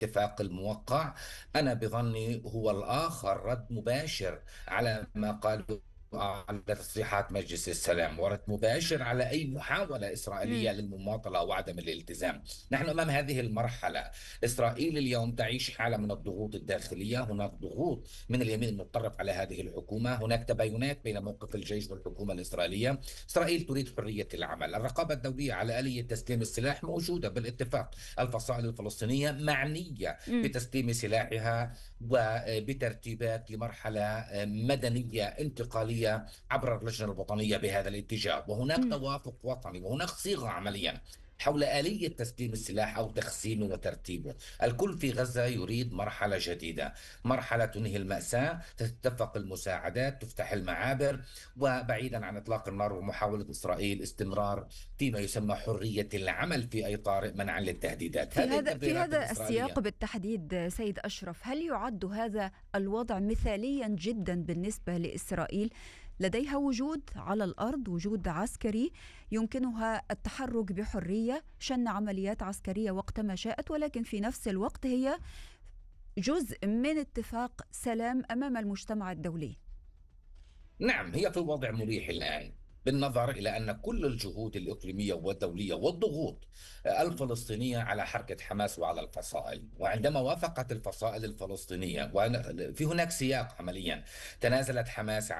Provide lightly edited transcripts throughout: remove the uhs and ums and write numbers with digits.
الاتفاق الموقع، أنا بظني هو الآخر رد مباشر على ما قاله، على تصريحات مجلس السلام، ورد مباشر على أي محاولة إسرائيلية مم. للمماطلة أو عدم الالتزام. نحن أمام هذه المرحلة. إسرائيل اليوم تعيش حالة من الضغوط الداخلية، هناك ضغوط من اليمين المتطرف على هذه الحكومة، هناك تباينات بين موقف الجيش والحكومة الإسرائيلية. إسرائيل تريد حرية العمل، الرقابة الدولية على آلية تسليم السلاح موجودة بالاتفاق، الفصائل الفلسطينية معنية مم. بتسليم سلاحها وبترتيبات لمرحلة مدنية انتقالية عبر اللجنة الوطنية بهذا الاتجاه، وهناك مم. توافق وطني وهناك صيغة عمليا حول آلية تسليم السلاح أو تخزينه وترتيبه. الكل في غزة يريد مرحلة جديدة، مرحلة تنهي المأساة، تتفق المساعدات، تفتح المعابر، وبعيدا عن إطلاق النار ومحاولة إسرائيل استمرار فيما يسمى حرية العمل في أي طارئ منعا للتهديدات. في هذه هذا في التبريرات هذا السياق الإسرائيلية. بالتحديد سيد أشرف، هل يعد هذا الوضع مثاليا جدا بالنسبة لإسرائيل؟ لديها وجود على الأرض، وجود عسكري يمكنها التحرك بحرية، شن عمليات عسكرية وقت ما شاءت، ولكن في نفس الوقت هي جزء من اتفاق سلام أمام المجتمع الدولي. نعم، هي في وضع مريح الآن، بالنظر إلى أن كل الجهود الإقليمية والدولية والضغوط الفلسطينية على حركة حماس وعلى الفصائل، وعندما وافقت الفصائل الفلسطينية وفي هناك سياق عمليا، تنازلت حماس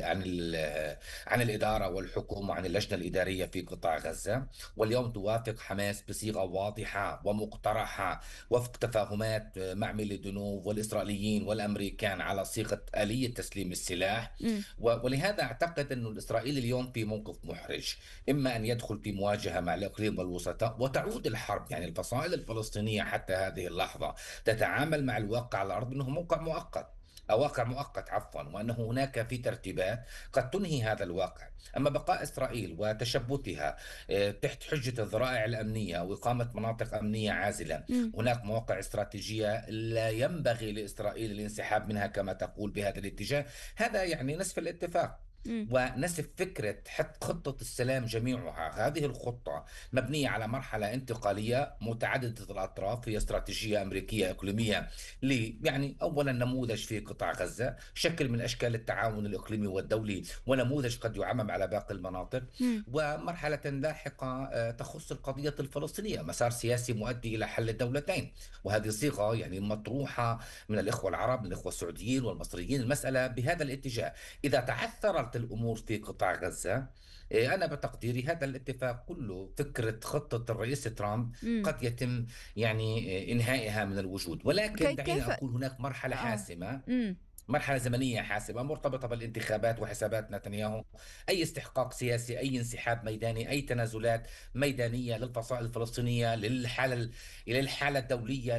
عن الإدارة والحكم وعن اللجنة الإدارية في قطاع غزة، واليوم توافق حماس بصيغة واضحة ومقترحة وفق تفاهمات مع ميلي دونوف والإسرائيليين والأمريكان على صيغة آلية تسليم السلاح. مم. ولهذا أعتقد أن الإسرائيلي اليوم في موقف محرج، إما أن يدخل في مواجهة مع الإقليم والوسطاء وتعود الحرب. يعني الفصائل الفلسطينية حتى هذه اللحظة تتعامل مع الواقع على الأرض أنه موقع مؤقت، أو واقع مؤقت عفوا، وأنه هناك في ترتيبات قد تنهي هذا الواقع. أما بقاء إسرائيل وتشبثها تحت حجة الذرائع الأمنية وإقامة مناطق أمنية عازلة، مم. هناك مواقع استراتيجية لا ينبغي لإسرائيل الانسحاب منها كما تقول بهذا الاتجاه. هذا يعني نصف الاتفاق مم. ونسف فكرة خطة السلام جميعها. هذه الخطة مبنية على مرحلة انتقالية متعددة الأطراف، هي استراتيجية أمريكية إقليمية يعني أولا نموذج في قطاع غزة، شكل من أشكال التعاون الإقليمي والدولي، ونموذج قد يعمم على باقي المناطق، مم. ومرحلة لاحقة تخص القضية الفلسطينية، مسار سياسي مؤدي إلى حل الدولتين. وهذه صيغة يعني مطروحة من الإخوة العرب، من الإخوة السعوديين والمصريين، المسألة بهذا الاتجاه. إذا تعثرت الأمور في قطاع غزة، أنا بتقديري هذا الاتفاق كله، فكرة خطة الرئيس ترامب مم. قد يتم يعني إنهائها من الوجود. ولكن دعيني كيف؟ أقول هناك مرحلة آه. حاسمة، مم. مرحلة زمنية حاسمة مرتبطة بالانتخابات وحسابات نتنياهو. أي استحقاق سياسي، أي انسحاب ميداني، أي تنازلات ميدانية للفصائل الفلسطينية إلى الحالة الدولية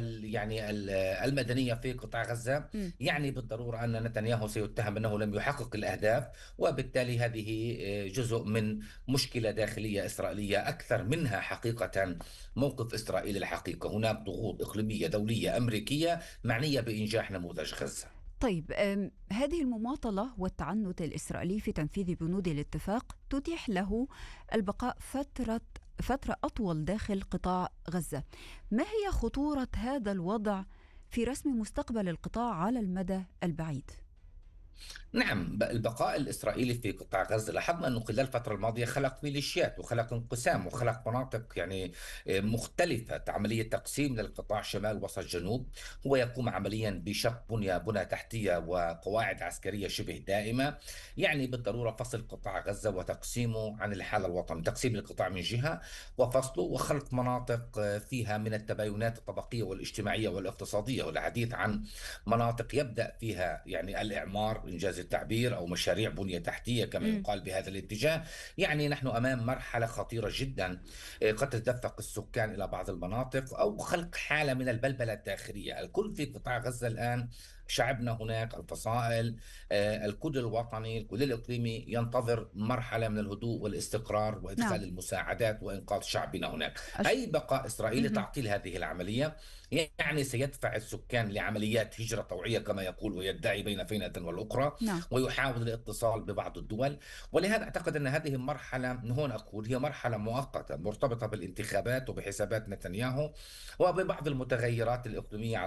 المدنية في قطاع غزة، مم. يعني بالضرورة أن نتنياهو سيتهم أنه لم يحقق الأهداف، وبالتالي هذه جزء من مشكلة داخلية إسرائيلية أكثر منها حقيقة موقف إسرائيل. الحقيقة هناك ضغوط إقليمية دولية أمريكية معنية بإنجاح نموذج غزة. طيب، هذه المماطلة والتعنت الإسرائيلي في تنفيذ بنود الاتفاق تتيح له البقاء فترة أطول داخل قطاع غزة. ما هي خطورة هذا الوضع في رسم مستقبل القطاع على المدى البعيد؟ نعم، البقاء الإسرائيلي في قطاع غزة، لاحظنا أنه خلال الفترة الماضية خلق ميليشيات وخلق انقسام وخلق مناطق يعني مختلفة، عملية تقسيم للقطاع شمال وسط جنوب. هو يقوم عمليا بشق بنى تحتية وقواعد عسكرية شبه دائمة، يعني بالضرورة فصل قطاع غزة وتقسيمه عن الحالة الوطنية، تقسيم القطاع من جهة وفصله وخلق مناطق فيها من التباينات الطبقية والاجتماعية والاقتصادية، والحديث عن مناطق يبدأ فيها يعني الإعمار إنجاز التعبير، أو مشاريع بنية تحتية كما مم. يقال بهذا الاتجاه. يعني نحن أمام مرحلة خطيرة جدا، قد تتدفق السكان إلى بعض المناطق أو خلق حالة من البلبلة الداخلية. الكل في قطاع غزة الآن شعبنا هناك، الفصائل، الكل الوطني، الكل الإقليمي ينتظر مرحلة من الهدوء والاستقرار نعم. وإدخال المساعدات وإنقاذ شعبنا هناك. أش... أي بقاء إسرائيل مهم. لتعطيل هذه العملية يعني سيدفع السكان لعمليات هجرة طوعية كما يقول ويدعي بين فينة والأخرى، نعم. ويحاول الاتصال ببعض الدول. ولهذا أعتقد أن هذه المرحلة، من هون أقول، هي مرحلة مؤقتة مرتبطة بالانتخابات وبحسابات نتنياهو وببعض المتغيرات الإقليمية